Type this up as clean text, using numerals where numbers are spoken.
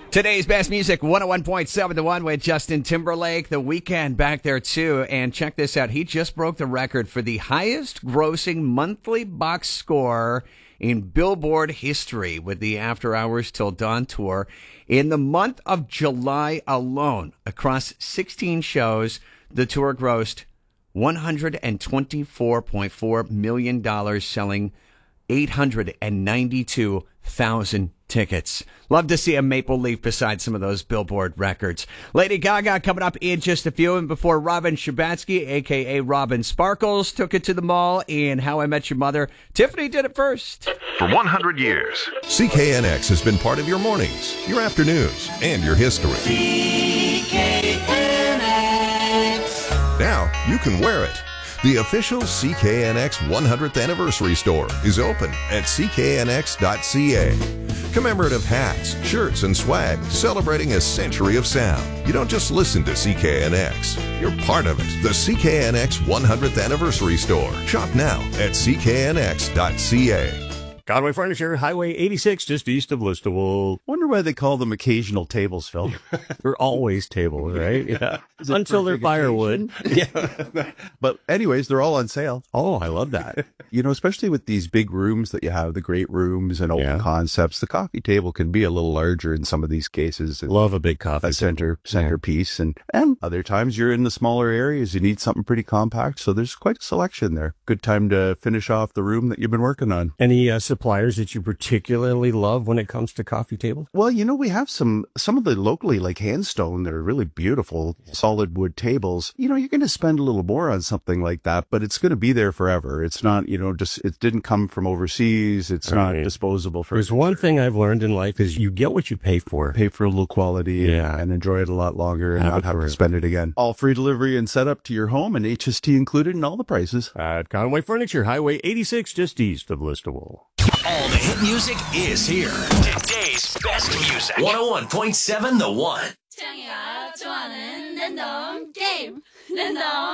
Today's best music, 101.7 The One with Justin Timberlake. The Weeknd back there, too. And check this out. He just broke the record for the highest grossing monthly box score in Billboard history with the After Hours Till Dawn tour. In the month of July alone, across 16 shows, the tour grossed $124.4 million, selling 892,000 tickets. Love to see a maple leaf beside some of those Billboard records. Lady Gaga coming up in just a few. And before Robin Scherbatsky, a.k.a. Robin Sparkles, took it to the mall in How I Met Your Mother, Tiffany did it first. For 100 years, CKNX has been part of your mornings, your afternoons, and your history. CKNX. Now you can wear it. The official CKNX 100th Anniversary Store is open at cknx.ca. Commemorative hats, shirts, and swag celebrating a century of sound. You don't just listen to CKNX, you're part of it. The CKNX 100th Anniversary Store. Shop now at cknx.ca. Conway Furniture, Highway 86, just east of Listowel. Wonder why they call them occasional tables, Phil. They're always tables, right? Yeah. Until they're firewood. Yeah. But anyways, they're all on sale. Oh, I love that. You know, especially with these big rooms that you have, the great rooms and open concepts, the coffee table can be a little larger in some of these cases. Love a big coffee table. Centerpiece. And other times you're in the smaller areas, you need something pretty compact. So there's quite a selection there. Good time to finish off the room that you've been working on. Any suppliers that you particularly love when it comes to coffee tables? Well, you know, we have some of the locally, like Handstone, that are really beautiful, solid wood tables. You know, you're going to spend a little more on something like that, but it's going to be there forever. It's not, you know, just, it didn't come from overseas. It's not disposable. There's one thing I've learned in life is you get what you pay for. Pay for a little quality and enjoy it a lot longer and not have to spend it again. All free delivery and setup to your home and HST included in all the prices. At Conway Furniture, Highway 86, just east of Listowel. All the hit music is here. Today's best music. 101.7 The One. 창이가 좋아하는 랜덤 게임. 랜덤